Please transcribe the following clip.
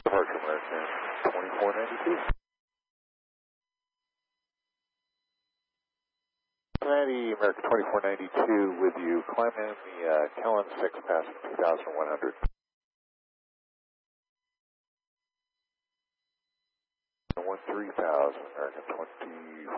Departure American 2492. Cincinnati American 2492 with you. Climb in the Kellen 6 passing 2,100. 13,000 American 24.